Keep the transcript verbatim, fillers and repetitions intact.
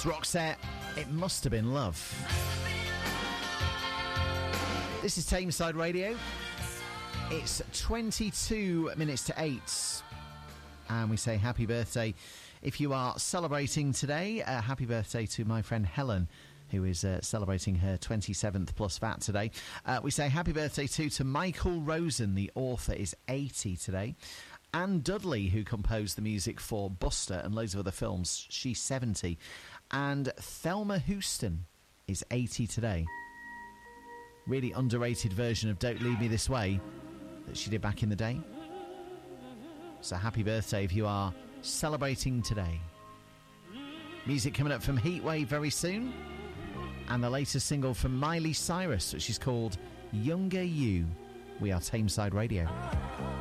It's Roxette. It Must Have Been Love. This is Tameside Radio. It's twenty-two minutes to eight. And we say happy birthday if you are celebrating today. Uh, happy birthday to my friend Helen, who is uh, celebrating her twenty-seventh plus V A T today. Uh, we say happy birthday too to Michael Rosen, the author, is eighty today. Anne Dudley, who composed the music for Buster and loads of other films, she's seventy. And Thelma Houston is eighty today. Really underrated version of Don't Leave Me This Way that she did back in the day. So happy birthday if you are celebrating today. Music coming up from Heatwave very soon. And the latest single from Miley Cyrus, which is called Younger You. We are Tameside Radio.